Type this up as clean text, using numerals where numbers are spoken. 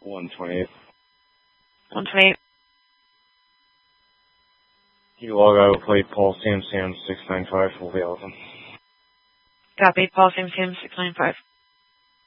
128. 128. You log out, play Paul Sam 695 will be awesome. Copy, Paul Sam 695.